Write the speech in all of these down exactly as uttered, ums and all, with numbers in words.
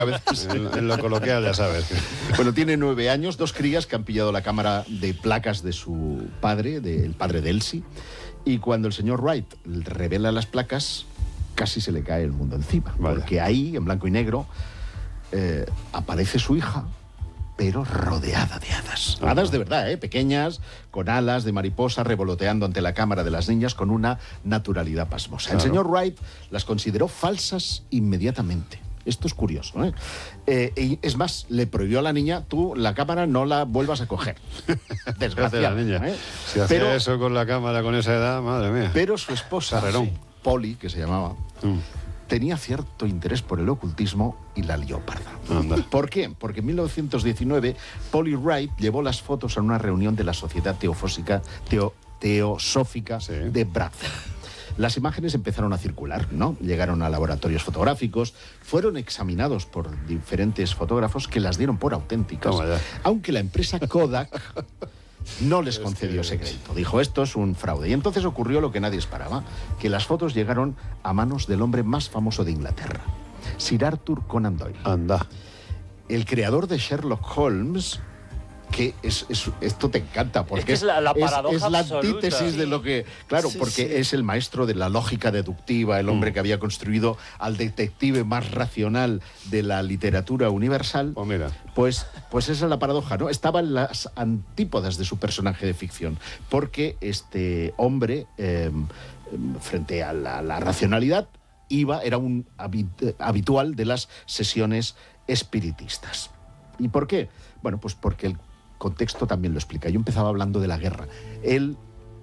En, en lo coloquial, ya sabes. Bueno, tiene nueve años, dos crías que han pillado la cámara de placas de su padre, del padre de Elsie, y cuando el señor Wright revela las placas, casi se le cae el mundo encima. Vaya. Porque ahí, en blanco y negro, eh, aparece su hija, pero rodeada de hadas. Uh-huh. Hadas de verdad, ¿eh? Pequeñas, con alas de mariposa, revoloteando ante la cámara de las niñas con una naturalidad pasmosa. Claro. El señor Wright las consideró falsas inmediatamente. Esto es curioso, ¿eh? Eh, y es más, le prohibió a la niña, tú la cámara no la vuelvas a coger. Desgraciada. ¿eh? Si hacía pero, eso con la cámara con esa edad, madre mía. Pero su esposa, sí, Polly, que se llamaba, mm. tenía cierto interés por el ocultismo y la lió parda. Anda. ¿Por qué? Porque en mil novecientos diecinueve Polly Wright llevó las fotos a una reunión de la Sociedad Teofósica, Teo, Teosófica sí. de Bradford. Las imágenes empezaron a circular, ¿no? Llegaron a laboratorios fotográficos, fueron examinados por diferentes fotógrafos que las dieron por auténticas, aunque la empresa Kodak no les concedió ese crédito. Dijo, esto es un fraude. Y entonces ocurrió lo que nadie esperaba, que las fotos llegaron a manos del hombre más famoso de Inglaterra, Sir Arthur Conan Doyle. Anda. El creador de Sherlock Holmes, que es, es, esto te encanta, porque es, que es la, la, paradoja es, es la absoluta. antítesis de lo que... Claro, sí, porque sí. es el maestro de la lógica deductiva, el hombre mm. que había construido al detective más racional de la literatura universal. Oh, mira. Pues, pues esa es la paradoja, ¿no? Estaba en las antípodas de su personaje de ficción, porque este hombre, eh, frente a la, la racionalidad, iba, era un habit, habitual de las sesiones espiritistas. ¿Y por qué? Bueno, pues porque el contexto también lo explica. Yo empezaba hablando de la guerra. Él,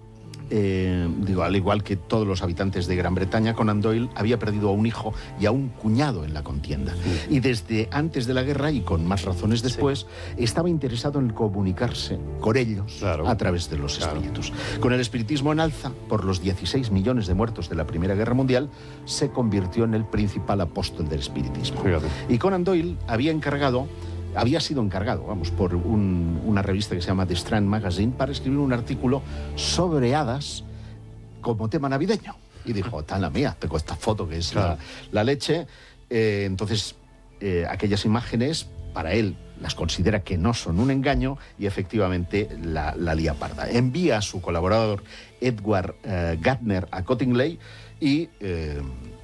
eh, digo, al igual que todos los habitantes de Gran Bretaña, Conan Doyle había perdido a un hijo y a un cuñado en la contienda. Sí. Y desde antes de la guerra, y con más razones después, sí. estaba interesado en comunicarse con ellos claro. a través de los claro. espíritus. Con el espiritismo en alza, por los dieciséis millones de muertos de la Primera Guerra Mundial, se convirtió en el principal apóstol del espiritismo. Fíjate. Y Conan Doyle había encargado... había sido encargado, vamos, por un, una revista que se llama The Strand Magazine para escribir un artículo sobre hadas como tema navideño. Y dijo, tan la mía, tengo esta foto que es claro. la, la leche. Eh, entonces, eh, aquellas imágenes, para él, las considera que no son un engaño y efectivamente la, la lía parda. Envía a su colaborador Edward eh, Gardner a Cottingley y eh,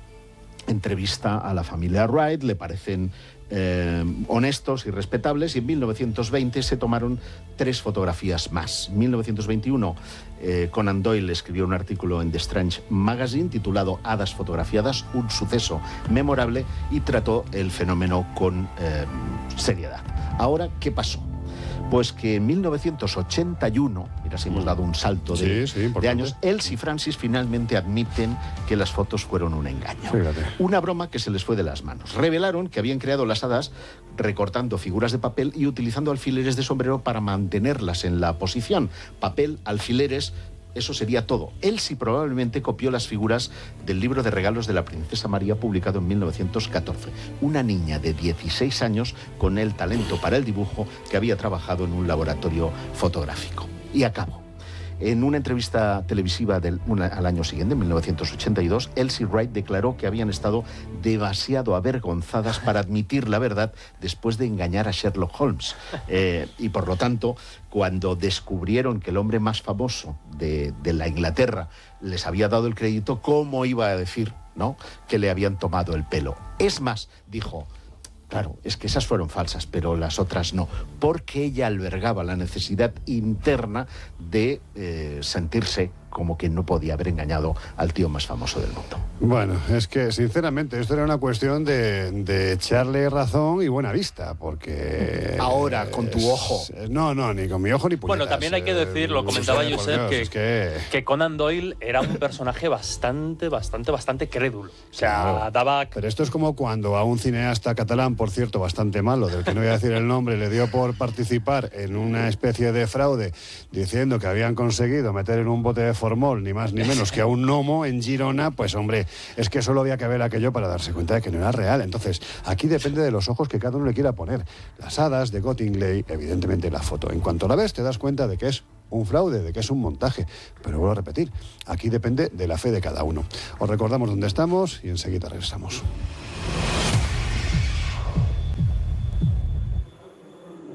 entrevista a la familia Wright, le parecen... Eh, honestos y respetables, y en mil novecientos veinte se tomaron tres fotografías más. En mil novecientos veintiuno eh, Conan Doyle escribió un artículo en The Strange Magazine titulado Hadas fotografiadas, un suceso memorable, y trató el fenómeno con eh, seriedad. Ahora, ¿qué pasó? Pues que en mil novecientos ochenta y uno, mira si hemos dado un salto de, sí, sí, de años, Elsie y Francis finalmente admiten que las fotos fueron un engaño. Fíjate. Una broma que se les fue de las manos. Revelaron que habían creado las hadas recortando figuras de papel y utilizando alfileres de sombrero para mantenerlas en la posición. Papel, alfileres... Eso sería todo. Elsie probablemente copió las figuras del libro de regalos de la princesa María, publicado en mil novecientos catorce. Una niña de dieciséis años con el talento para el dibujo que había trabajado en un laboratorio fotográfico. Y acabo. En una entrevista televisiva del, una, al año siguiente, en mil novecientos ochenta y dos, Elsie Wright declaró que habían estado demasiado avergonzadas para admitir la verdad después de engañar a Sherlock Holmes. Eh, y por lo tanto, cuando descubrieron que el hombre más famoso de, de la Inglaterra les había dado el crédito, ¿cómo iba a decir, ¿no?, que le habían tomado el pelo? Es más, dijo... Claro, es que esas fueron falsas, pero las otras no, porque ella albergaba la necesidad interna de eh, sentirse como que no podía haber engañado al tío más famoso del mundo. Bueno, es que sinceramente esto era una cuestión de, de echarle razón y buena vista, porque... Ahora, con tu ojo. Es, no, no, ni con mi ojo ni puñetas. Bueno, también hay que decir, lo comentaba eh, Josep, Dios, que, es que... que Conan Doyle era un personaje bastante, bastante, bastante crédulo. O sea, claro, daba... Pero esto es como cuando a un cineasta catalán, por cierto, bastante malo, del que no voy a decir el nombre, le dio por participar en una especie de fraude, diciendo que habían conseguido meter en un bote de formol, ni más ni menos que a un gnomo en Girona. Pues hombre, es que solo había que ver aquello para darse cuenta de que no era real. Entonces, aquí depende de los ojos que cada uno le quiera poner. Las hadas de Cottingley, evidentemente la foto. En cuanto la ves, te das cuenta de que es un fraude, de que es un montaje. Pero vuelvo a repetir, aquí depende de la fe de cada uno. Os recordamos dónde estamos y enseguida regresamos.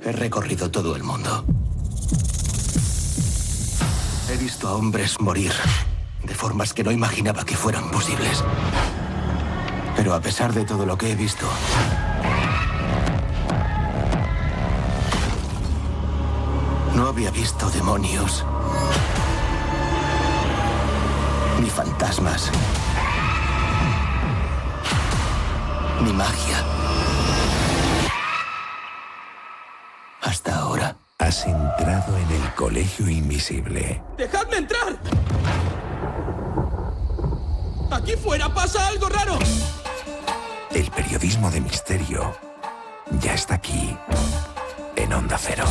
He recorrido todo el mundo. He visto a hombres morir de formas que no imaginaba que fueran posibles. Pero a pesar de todo lo que he visto, no había visto demonios, ni fantasmas, ni magia. Hasta ahora. Has entrado en el Colegio Invisible. ¡Dejadme entrar! ¡Aquí fuera pasa algo raro! El periodismo de misterio ya está aquí, en Onda Cero.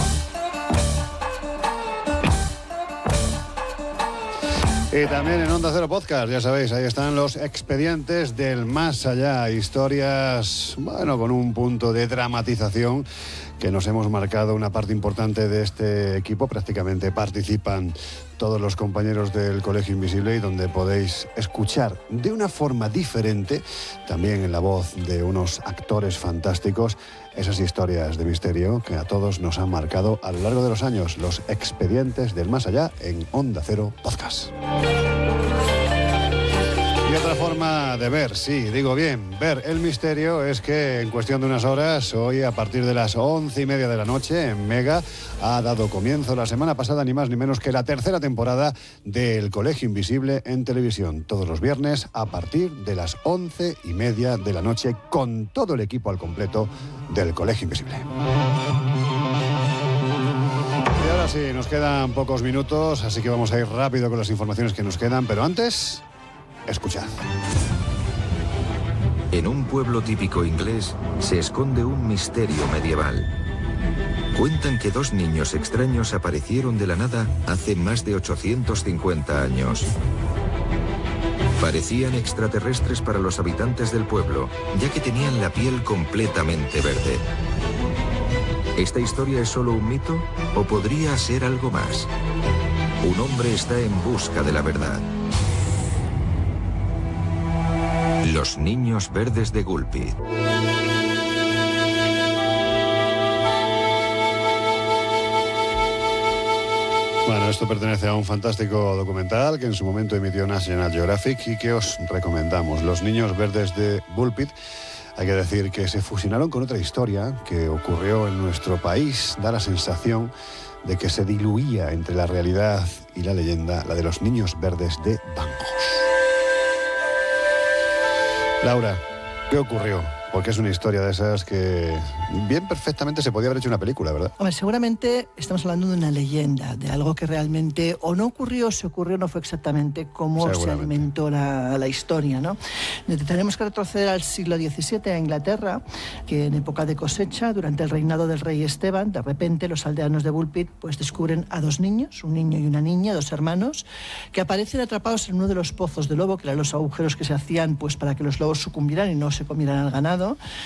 Y también en Onda Cero Podcast, ya sabéis, ahí están los expedientes del más allá. Historias, bueno, con un punto de dramatización que nos hemos marcado una parte importante de este equipo. Prácticamente participan todos los compañeros del Colegio Invisible y donde podéis escuchar de una forma diferente, también en la voz de unos actores fantásticos, esas historias de misterio que a todos nos han marcado a lo largo de los años. Los expedientes del más allá en Onda Cero Podcast. Y otra forma de ver, sí, digo bien, ver el misterio es que en cuestión de unas horas, hoy a partir de las once y media de la noche en Mega, ha dado comienzo la semana pasada ni más ni menos que la tercera temporada del Colegio Invisible en televisión. Todos los viernes a partir de las once y media de la noche con todo el equipo al completo del Colegio Invisible. Y ahora sí, nos quedan pocos minutos, así que vamos a ir rápido con las informaciones que nos quedan, pero antes... escuchad. En un pueblo típico inglés se esconde un misterio medieval. Cuentan que dos niños extraños aparecieron de la nada hace más de ochocientos cincuenta años. Parecían extraterrestres para los habitantes del pueblo, ya que tenían la piel completamente verde. ¿Esta historia es solo un mito o podría ser algo más? Un hombre está en busca de la verdad. Los niños verdes de Gulpit. Bueno, esto pertenece a un fantástico documental que en su momento emitió National Geographic y que os recomendamos. Los niños verdes de Gulpit. Hay que decir que se fusionaron con otra historia que ocurrió en nuestro país. Da la sensación de que se diluía entre la realidad y la leyenda, la de los niños verdes de Bangos. Laura, ¿qué ocurrió? Porque es una historia de esas que bien perfectamente se podía haber hecho una película, ¿verdad? Hombre, seguramente estamos hablando de una leyenda, de algo que realmente o no ocurrió, se ocurrió, no fue exactamente como se alimentó la, la historia, ¿no? Tenemos que retroceder al siglo diecisiete, a Inglaterra, que en época de cosecha, durante el reinado del rey Esteban, de repente los aldeanos de Gulpit pues descubren a dos niños, un niño y una niña, dos hermanos, que aparecen atrapados en uno de los pozos de lobo, que eran los agujeros que se hacían pues para que los lobos sucumbieran y no se comieran al ganado,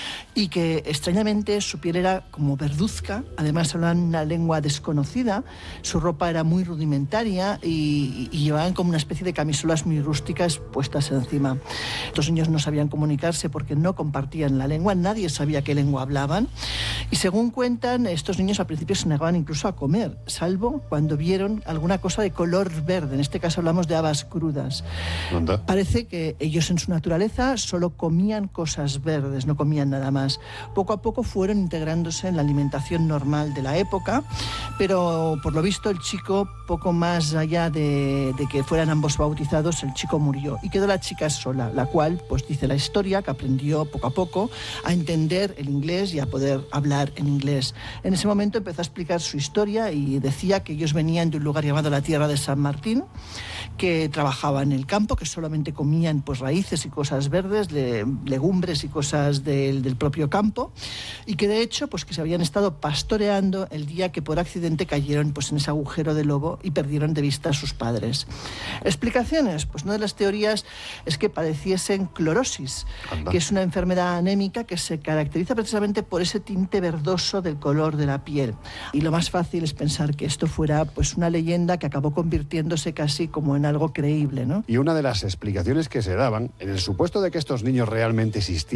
y que extrañamente su piel era como verduzca, además hablaban una lengua desconocida, su ropa era muy rudimentaria y, y llevaban como una especie de camisolas muy rústicas puestas encima. Estos niños no sabían comunicarse porque no compartían la lengua, nadie sabía qué lengua hablaban y según cuentan, estos niños al principio se negaban incluso a comer, salvo cuando vieron alguna cosa de color verde, en este caso hablamos de habas crudas. ¿Dónde? Parece que ellos en su naturaleza solo comían cosas verdes, no comían nada más. Poco a poco fueron integrándose en la alimentación normal de la época, pero por lo visto el chico, poco más allá de, de que fueran ambos bautizados, el chico murió y quedó la chica sola, la cual, pues dice la historia, que aprendió poco a poco a entender el inglés y a poder hablar en inglés. En ese momento empezó a explicar su historia y decía que ellos venían de un lugar llamado la Tierra de San Martín, que trabajaban en el campo, que solamente comían pues raíces y cosas verdes, le, legumbres y cosas Del, del propio campo y que de hecho pues que se habían estado pastoreando el día que por accidente cayeron pues en ese agujero de lobo y perdieron de vista a sus padres. Explicaciones, pues una de las teorías es que padeciesen clorosis, Anda. que es una enfermedad anémica que se caracteriza precisamente por ese tinte verdoso del color de la piel, y lo más fácil es pensar que esto fuera pues una leyenda que acabó convirtiéndose casi como en algo creíble, ¿no? Y una de las explicaciones que se daban, en el supuesto de que estos niños realmente existiesen,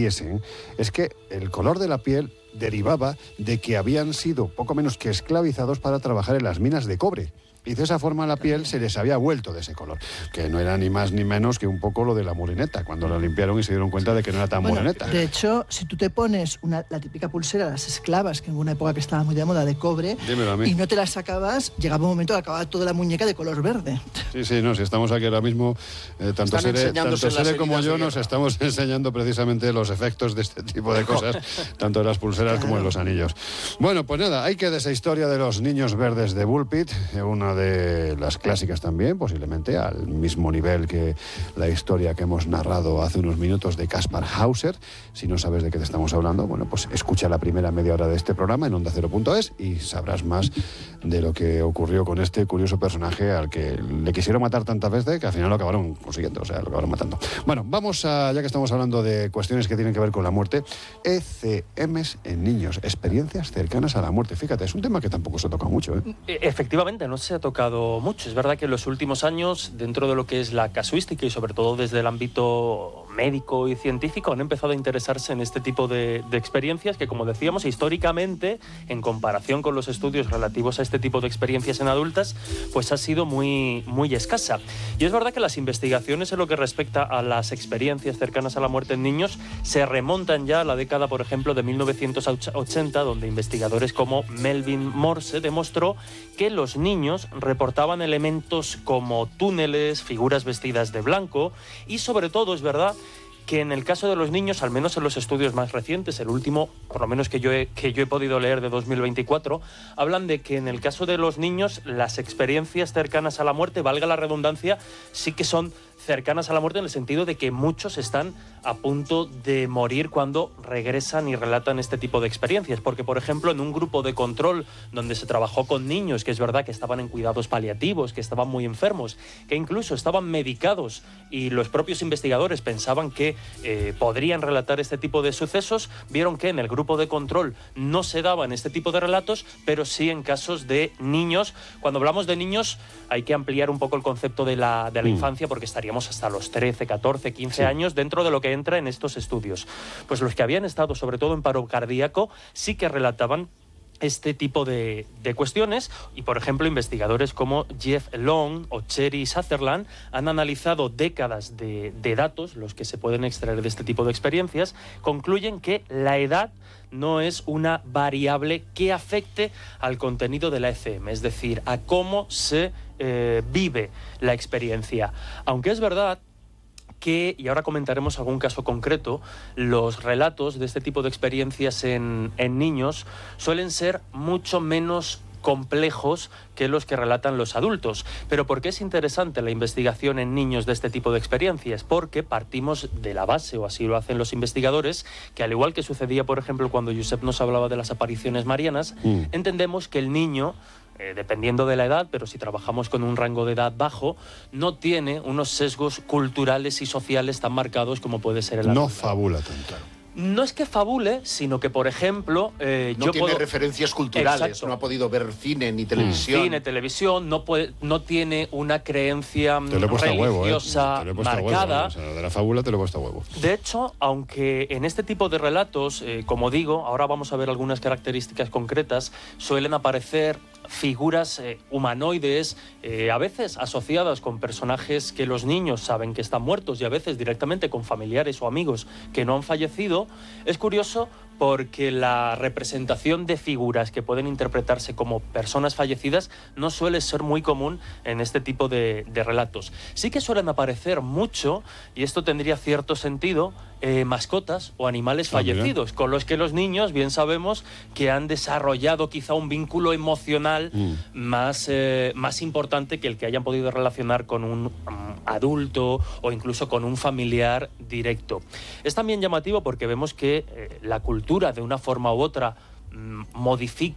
es que el color de la piel derivaba de que habían sido poco menos que esclavizados para trabajar en las minas de cobre. Y de esa forma la piel se les había vuelto de ese color, que no era ni más ni menos que un poco lo de la moreneta, cuando la limpiaron y se dieron cuenta de que no era tan bueno, moreneta. De hecho, si tú te pones una, la típica pulsera de las esclavas, que en una época que estaba muy de moda, de cobre, y no te la sacabas, llegaba un momento que acababa toda la muñeca de color verde. Sí, sí, no, si estamos aquí ahora mismo, eh, tanto Sere, tanto Sere como yo nos estamos enseñando precisamente los efectos de este tipo de cosas, tanto en las pulseras claro. como en los anillos. Bueno, pues nada, ahí queda esa historia de los niños verdes de Bullpit, una de las clásicas también, posiblemente al mismo nivel que la historia que hemos narrado hace unos minutos de Kaspar Hauser. Si no sabes de qué te estamos hablando, bueno, pues escucha la primera media hora de este programa en onda cero punto es y sabrás más de lo que ocurrió con este curioso personaje al que le quisieron matar tantas veces que al final lo acabaron consiguiendo, o sea, lo acabaron matando. Bueno, vamos a, ya que estamos hablando de cuestiones que tienen que ver con la muerte, E C Ms en niños, experiencias cercanas a la muerte. Fíjate, es un tema que tampoco se toca mucho, ¿eh? Efectivamente, no se ha tocado mucho. Es verdad que en los últimos años, dentro de lo que es la casuística y sobre todo desde el ámbito médico y científico, han empezado a interesarse en este tipo de, de experiencias que, como decíamos, históricamente, en comparación con los estudios relativos a este tipo de experiencias en adultas, pues ha sido muy, muy escasa. Y es verdad que las investigaciones en lo que respecta a las experiencias cercanas a la muerte en niños se remontan ya a la década, por ejemplo, de mil novecientos ochenta, donde investigadores como Melvin Morse demostró que los niños reportaban elementos como túneles, figuras vestidas de blanco y, sobre todo, es verdad que en el caso de los niños, al menos en los estudios más recientes, el último, por lo menos que yo he, que yo he podido leer de dos mil veinticuatro, hablan de que en el caso de los niños las experiencias cercanas a la muerte, valga la redundancia, sí que son cercanas a la muerte en el sentido de que muchos están a punto de morir cuando regresan y relatan este tipo de experiencias. Porque, por ejemplo, en un grupo de control donde se trabajó con niños, que es verdad que estaban en cuidados paliativos, que estaban muy enfermos, que incluso estaban medicados y los propios investigadores pensaban que eh, podrían relatar este tipo de sucesos, vieron que en el grupo de control no se daban este tipo de relatos, pero sí en casos de niños. Cuando hablamos de niños hay que ampliar un poco el concepto de la, de la mm. infancia, porque estaríamos hasta los trece, catorce, quince sí. años dentro de lo que entra en estos estudios. Pues los que habían estado sobre todo en paro cardíaco sí que relataban este tipo de, de cuestiones y, por ejemplo, investigadores como Jeff Long o Cherry Sutherland han analizado décadas de, de datos, los que se pueden extraer de este tipo de experiencias, concluyen que la edad no es una variable que afecte al contenido de la E C M, es decir, a cómo se eh, vive la experiencia. Aunque es verdad que, y ahora comentaremos algún caso concreto, los relatos de este tipo de experiencias en, en niños suelen ser mucho menos complejos que los que relatan los adultos. ¿Pero por qué es interesante la investigación en niños de este tipo de experiencias? Porque partimos de la base, o así lo hacen los investigadores, que al igual que sucedía, por ejemplo, cuando Josep nos hablaba de las apariciones marianas, mm. entendemos que el niño, Eh, dependiendo de la edad, pero si trabajamos con un rango de edad bajo, no tiene unos sesgos culturales y sociales tan marcados como puede ser el adulto. No fabula tanto. No es que fabule, sino que, por ejemplo, eh, no yo tiene puedo... referencias culturales, Exacto. no ha podido ver cine ni televisión. Cine, televisión, no, puede, no tiene una creencia te lo he puesto religiosa a huevo, ¿eh? Te lo he puesto marcada. A huevo, o sea, de la fábula te lo he puesto a huevo. De hecho, aunque en este tipo de relatos, eh, como digo, ahora vamos a ver algunas características concretas, suelen aparecer figuras eh, humanoides, eh, a veces asociadas con personajes que los niños saben que están muertos y a veces directamente con familiares o amigos que no han fallecido. Es curioso porque la representación de figuras que pueden interpretarse como personas fallecidas no suele ser muy común en este tipo de, de relatos. Sí que suelen aparecer mucho, y esto tendría cierto sentido, eh, mascotas o animales ah, fallecidos, mira. con los que los niños bien sabemos que han desarrollado quizá un vínculo emocional mm. más, eh, más importante que el que hayan podido relacionar con un um, adulto o incluso con un familiar directo. Es también llamativo porque vemos que eh, la cultura de una forma u otra modifica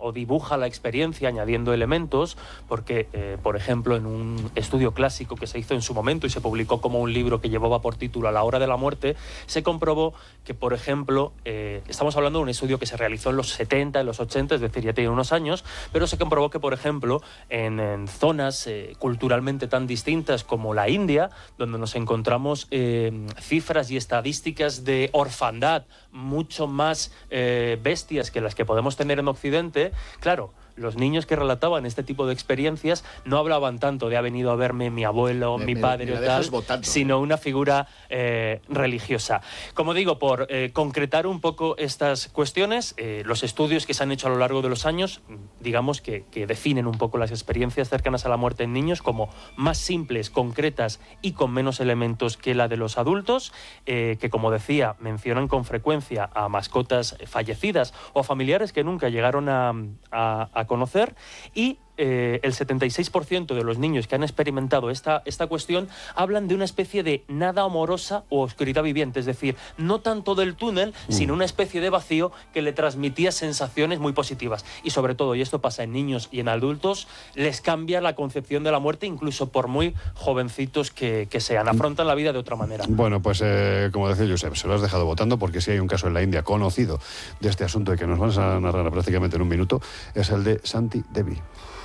o dibuja la experiencia añadiendo elementos, porque, eh, por ejemplo, en un estudio clásico que se hizo en su momento y se publicó como un libro que llevaba por título A la hora de la muerte, se comprobó que, por ejemplo, eh, estamos hablando de un estudio que se realizó en los setenta, en los ochenta, es decir, ya tiene unos años, pero se comprobó que, por ejemplo, en, en zonas eh, culturalmente tan distintas como la India, donde nos encontramos eh, cifras y estadísticas de orfandad mucho más eh, bestias que las que podemos tener en Occidente, claro, los niños que relataban este tipo de experiencias no hablaban tanto de ha venido a verme mi abuelo, me, mi padre me, me o tal, votando, sino una figura eh, religiosa. Como digo, por eh, concretar un poco estas cuestiones, eh, los estudios que se han hecho a lo largo de los años, digamos que, que definen un poco las experiencias cercanas a la muerte en niños como más simples, concretas y con menos elementos que la de los adultos, eh, que, como decía, mencionan con frecuencia a mascotas fallecidas o familiares que nunca llegaron a, a, a conocer, y eh, el setenta y seis por ciento de los niños que han experimentado esta, esta cuestión hablan de una especie de nada amorosa o oscuridad viviente, es decir, no tanto del túnel, mm. sino una especie de vacío que le transmitía sensaciones muy positivas. Y sobre todo, y esto pasa en niños y en adultos, les cambia la concepción de la muerte, incluso por muy jovencitos que, que sean, afrontan la vida de otra manera. Bueno, pues eh, como decía Josep, se lo has dejado votando, porque si hay un caso en la India conocido de este asunto y que nos van a narrar prácticamente en un minuto, es el de Santi Devi.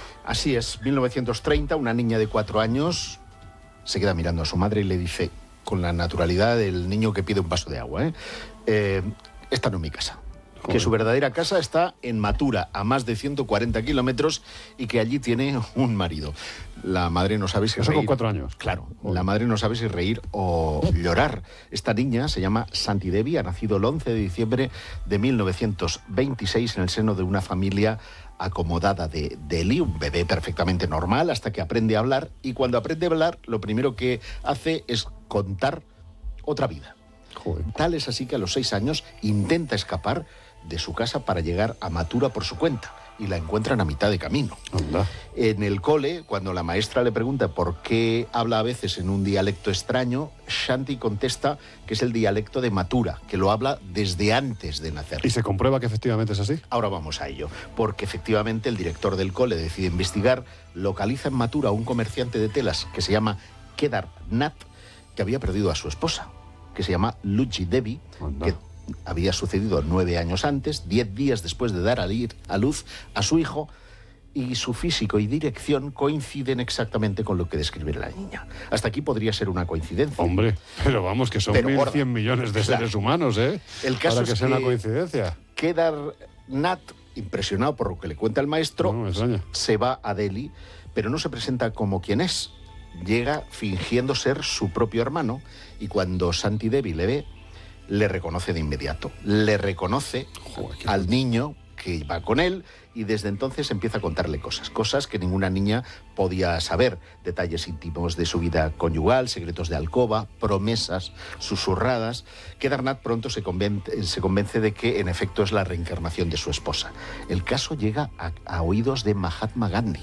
Así es, mil novecientos treinta, una niña de cuatro años se queda mirando a su madre y le dice, con la naturalidad del niño que pide un vaso de agua, ¿eh? Eh, esta no es mi casa. Joder. Que su verdadera casa está en Mathura, a más de ciento cuarenta kilómetros, y que allí tiene un marido. La madre no sabe si Eso reír. con cuatro años. Claro, Joder. La madre no sabe si reír o llorar. Esta niña se llama Santi Devi, ha nacido el once de diciembre de mil novecientos veintiséis en el seno de una familia acomodada de Delhi, un bebé perfectamente normal hasta que aprende a hablar, y cuando aprende a hablar lo primero que hace es contar otra vida. Joder. Tal es así que a los seis años intenta escapar de su casa para llegar a Mathura por su cuenta, y la encuentran a mitad de camino. Anda. En el cole, cuando la maestra le pregunta por qué habla a veces en un dialecto extraño, Shanti contesta que es el dialecto de Mathura, que lo habla desde antes de nacer. ¿Y se comprueba que efectivamente es así? Ahora vamos a ello, porque efectivamente el director del cole decide investigar, localiza en Mathura a un comerciante de telas que se llama Kedar Nath, que había perdido a su esposa, que se llama Luchi Devi, Anda. que había sucedido nueve años antes, diez días después de dar a luz a su hijo, y su físico y dirección coinciden exactamente con lo que describe la niña. Hasta aquí podría ser una coincidencia. Hombre, pero vamos, que son mil cien millones de seres claro. humanos, ¿eh? El caso Para que es sea que una coincidencia. Kedar Nath, impresionado por lo que le cuenta el maestro, no, me se va a Delhi, pero no se presenta como quien es. Llega fingiendo ser su propio hermano, y cuando Santi Devi le ve, le reconoce de inmediato. Le reconoce Joder, al bueno. niño que va con él, y desde entonces empieza a contarle cosas, cosas que ninguna niña podía saber, detalles íntimos de su vida conyugal, secretos de alcoba, promesas susurradas. Kedar Nath pronto se convence, se convence de que en efecto es la reencarnación de su esposa. El caso llega a, a oídos de Mahatma Gandhi.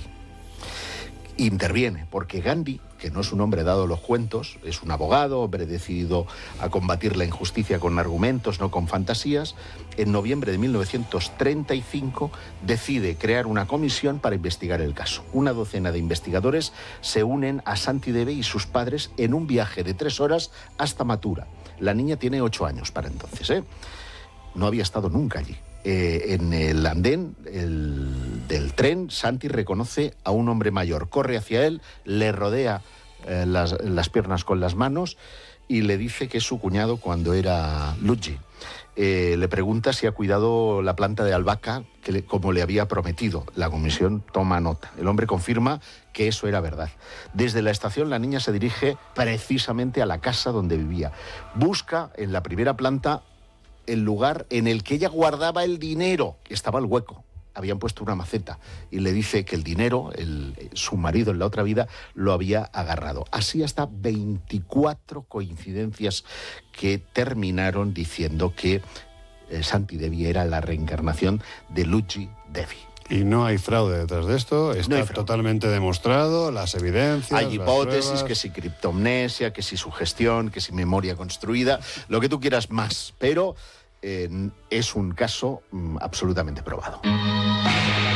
Interviene, porque Gandhi, que no es un hombre dado a los cuentos, es un abogado, hombre decidido a combatir la injusticia con argumentos, no con fantasías, en noviembre de mil novecientos treinta y cinco decide crear una comisión para investigar el caso. Una docena de investigadores se unen a Santi Devi y sus padres en un viaje de tres horas hasta Mathura. La niña tiene ocho años para entonces, ¿eh? No había estado nunca allí. Eh, en el andén el, del tren, Santi reconoce a un hombre mayor, corre hacia él, le rodea eh, las, las piernas con las manos y le dice que es su cuñado cuando era Luigi. Eh, le pregunta si ha cuidado la planta de albahaca que le, como le había prometido. La comisión toma nota. El hombre confirma que eso era verdad. Desde la estación la niña se dirige precisamente a la casa donde vivía. Busca en la primera planta el lugar en el que ella guardaba el dinero. Estaba el hueco, habían puesto una maceta, y le dice que el dinero, el, su marido en la otra vida, lo había agarrado. Así hasta veinticuatro coincidencias que terminaron diciendo que eh, Santi Devi era la reencarnación de Luchi Devi. Y no hay fraude detrás de esto, está no totalmente demostrado, las evidencias. Hay hipótesis, que si criptomnesia, que si sugestión, que si memoria construida, lo que tú quieras más, pero eh, es un caso mm, absolutamente probado.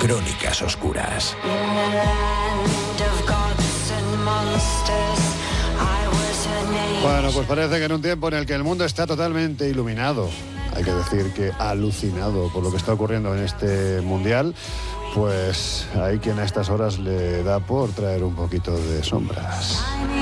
Crónicas Oscuras. Bueno, pues parece que en un tiempo en el que el mundo está totalmente iluminado, hay que decir que alucinado por lo que está ocurriendo en este mundial, pues hay quien a estas horas le da por traer un poquito de sombras.